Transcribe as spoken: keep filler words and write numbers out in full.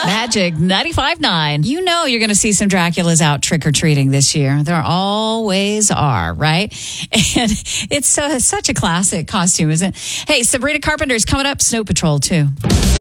Magic ninety-five point nine. You know you're going to see some Draculas out trick-or-treating this year. There always are, right? And it's so, such a classic costume, isn't it? Hey, Sabrina Carpenter's coming up. Snow Patrol, too.